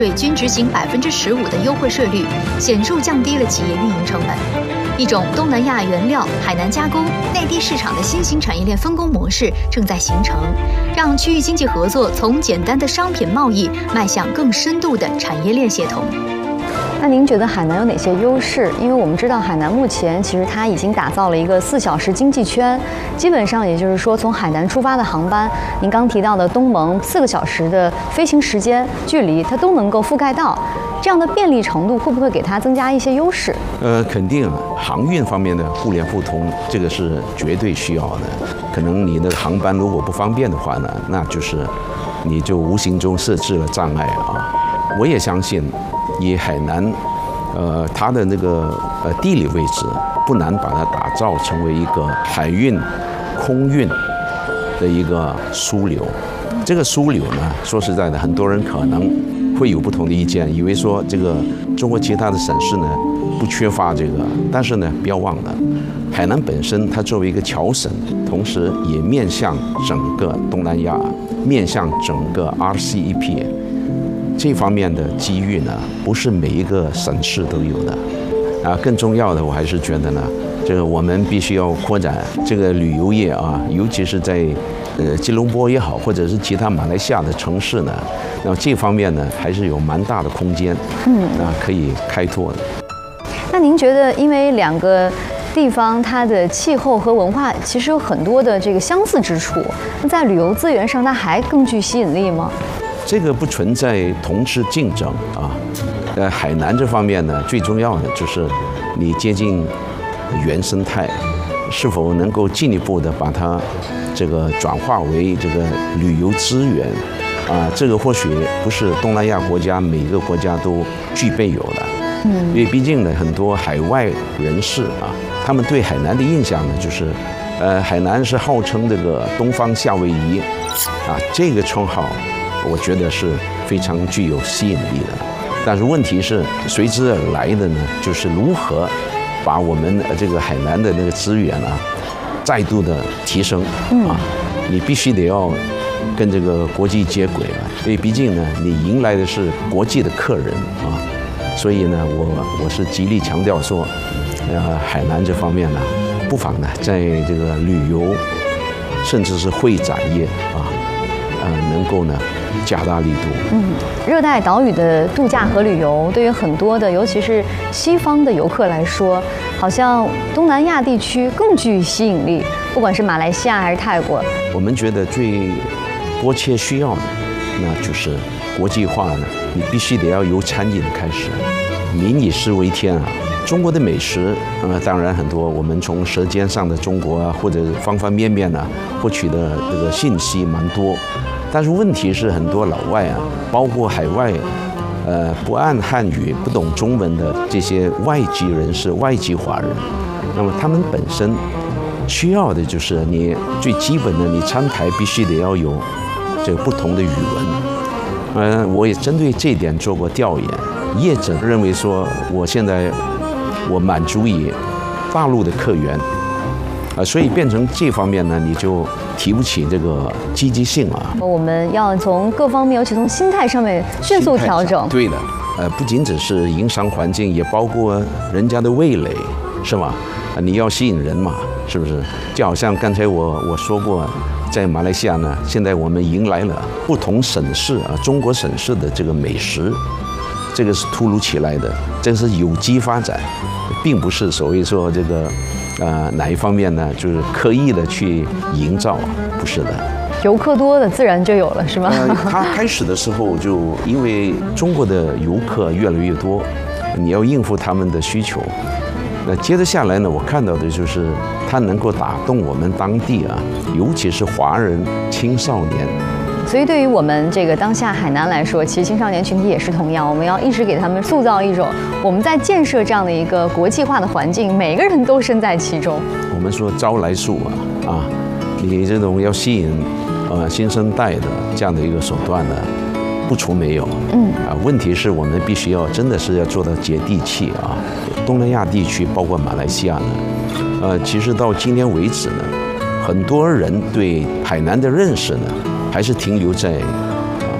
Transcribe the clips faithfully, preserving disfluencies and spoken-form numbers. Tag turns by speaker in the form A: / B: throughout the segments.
A: 对均执行百分之十五的优惠税率，显著降低了企业运营成本。一种东南亚原料、海南加工、内地市场的新型产业链分工模式正在形成，让区域经济合作从简单的商品贸易迈向更深度的产业链协同。
B: 那您觉得海南有哪些优势？因为我们知道海南目前其实它已经打造了一个四小时经济圈，基本上也就是说从海南出发的航班，您刚提到的东盟四个小时的飞行时间距离，它都能够覆盖到。这样的便利程度会不会给它增加一些优势？
C: 呃，肯定啊，航运方面的互联互通，这个是绝对需要的。可能你的航班如果不方便的话呢，那就是你就无形中设置了障碍啊。我也相信。以海南，呃，它的那个呃地理位置，不难把它打造成为一个海运、空运的一个枢纽。这个枢纽呢，说实在的，很多人可能会有不同的意见，以为说这个中国其他的省市呢不缺乏这个，但是呢，不要忘了，海南本身它作为一个侨省，同时也面向整个东南亚，面向整个 R C E P。这方面的机遇呢，不是每一个省市都有的，啊，更重要的，我还是觉得呢，这个我们必须要扩展这个旅游业啊，尤其是在呃吉隆坡也好，或者是其他马来西亚的城市呢，那这方面呢，还是有蛮大的空间，嗯，啊，可以开拓的。
B: 那您觉得，因为两个地方它的气候和文化其实有很多的这个相似之处，那在旅游资源上，它还更具吸引力吗？
C: 这个不存在同质竞争啊，呃，海南这方面呢，最重要的就是你接近原生态，是否能够进一步的把它这个转化为这个旅游资源啊？这个或许不是东南亚国家每个国家都具备有的，嗯，因为毕竟呢，很多海外人士啊，他们对海南的印象呢，就是呃，海南是号称这个东方夏威夷啊，这个称号。我觉得是非常具有吸引力的，但是问题是随之而来的呢，就是如何把我们这个海南的那个资源啊，再度的提升啊，你必须得要跟这个国际接轨了，因为毕竟呢，你迎来的是国际的客人啊，所以呢，我我是极力强调说，呃，海南这方面呢，不妨呢，在这个旅游，甚至是会展业啊，呃，能够呢。加大力度。
B: 嗯，热带岛屿的度假和旅游，对于很多的，尤其是西方的游客来说，好像东南亚地区更具吸引力。不管是马来西亚还是泰国，
C: 我们觉得最迫切需要的，那就是国际化呢。你必须得要由餐饮开始，民以食为天啊。中国的美食，呃，当然很多，我们从《舌尖上的中国》啊，或者方方面面呢，获取的这个信息蛮多。但是问题是，很多老外啊，包括海外，呃，不谙汉语、不懂中文的这些外籍人士、外籍华人，那么他们本身需要的就是你最基本的，你餐台必须得要有这个不同的语文。呃，我也针对这一点做过调研，业者认为说，我现在我满足于大陆的客源。啊，所以变成这方面呢，你就提不起这个积极性啊。
B: 我们要从各方面，尤其从心态上面迅速调整。
C: 对的，呃，不仅只是营商环境，也包括人家的味蕾，是吧？啊，你要吸引人嘛，是不是？就好像刚才我我说过，在马来西亚呢，现在我们迎来了不同省市啊，中国省市的这个美食，这个是突如其来的，这是有机发展，并不是所谓说这个。呃，哪一方面呢？就是刻意的去营造，不是的。
B: 游客多的自然就有了，是吗？
C: 呃，他开始的时候就因为中国的游客越来越多，你要应付他们的需求。那接着下来呢，我看到的就是它能够打动我们当地啊，尤其是华人青少年。
B: 所以，对于我们这个当下海南来说，其实青少年群体也是同样，我们要一直给他们塑造一种我们在建设这样的一个国际化的环境，每个人都身在其中。
C: 我们说招来术啊，啊，你这种要吸引呃新生代的这样的一个手段呢，不除没有。嗯啊，问题是我们必须要真的是要做到接地气啊。东南亚地区，包括马来西亚呢，呃，其实到今天为止呢，很多人对海南的认识呢。还是停留在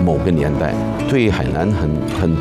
C: 某个年代，对海南很很